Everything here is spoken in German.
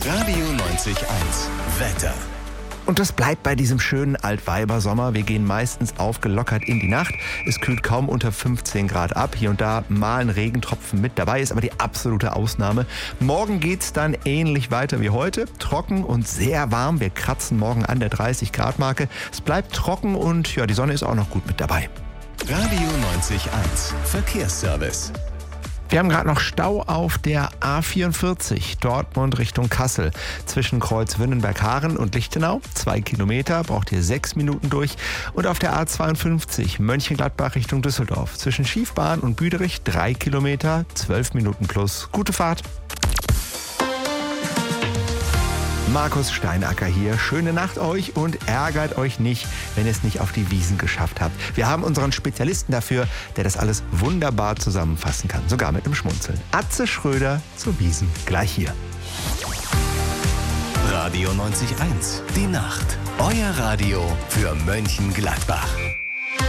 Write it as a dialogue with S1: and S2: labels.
S1: Radio 90.1 Wetter.
S2: Und das bleibt bei diesem schönen Altweibersommer. Wir gehen meistens aufgelockert in die Nacht. Es kühlt kaum unter 15 Grad ab. Hier und da mal ein Regentropfen mit dabei, ist aber die absolute Ausnahme. Morgen geht's dann ähnlich weiter wie heute. Trocken und sehr warm. Wir kratzen morgen an der 30 Grad Marke. Es bleibt trocken und ja, die Sonne ist auch noch gut mit dabei.
S1: Radio 90.1 Verkehrsservice.
S2: Wir haben gerade noch Stau auf der A44 Dortmund Richtung Kassel. Zwischen Kreuz Wünnenberg-Haaren und Lichtenau 2 Kilometer, braucht ihr 6 Minuten durch. Und auf der A52 Mönchengladbach Richtung Düsseldorf. Zwischen Schiefbahn und Büderich 3 Kilometer, 12 Minuten plus. Gute Fahrt. Markus Steinacker hier. Schöne Nacht euch und ärgert euch nicht, wenn ihr es nicht auf die Wiesn geschafft habt. Wir haben unseren Spezialisten dafür, der das alles wunderbar zusammenfassen kann. Sogar mit einem Schmunzeln. Atze Schröder zu Wiesn. Gleich hier.
S1: Radio 90.1 Die Nacht. Euer Radio für Mönchengladbach.